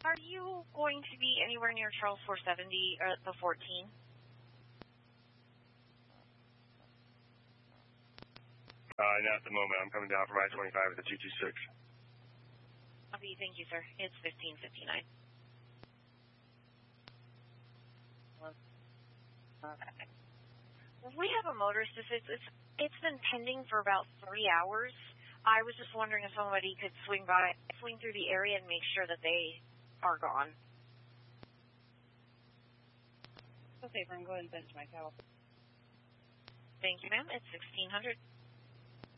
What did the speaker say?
Are you going to be anywhere near Charles 470 or the 14? Not at the moment. I'm coming down from I-25 at the 226. Okay, thank you, sir. It's 1559. Okay. We have a motorist. It's been pending for about 3 hours. I was just wondering if somebody could swing through the area and make sure that they are gone. Okay, I'm going to send it to my cow. Thank you, ma'am. It's 1600.